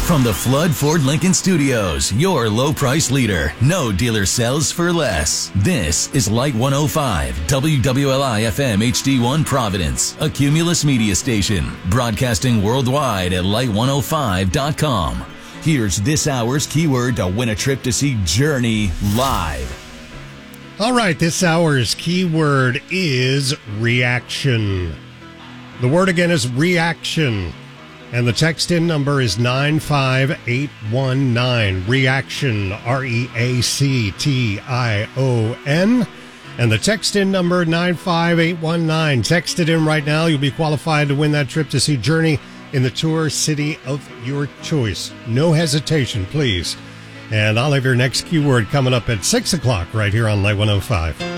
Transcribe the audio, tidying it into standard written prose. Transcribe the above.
From the Flood Ford Lincoln Studios, your low price leader. No dealer sells for less. This is Light 105, WWLI FM HD1 Providence, a Cumulus media station, broadcasting worldwide at light105.com. Here's this hour's keyword to win a trip to see Journey live. All right, this hour's keyword is reaction. The word again is reaction. And the text-in number is 95819. Reaction, REACTION. And the text-in number 95819. Text it in right now. You'll be qualified to win that trip to see Journey in the tour city of your choice. No hesitation, please. And I'll have your next keyword coming up at 6 o'clock right here on Light 105.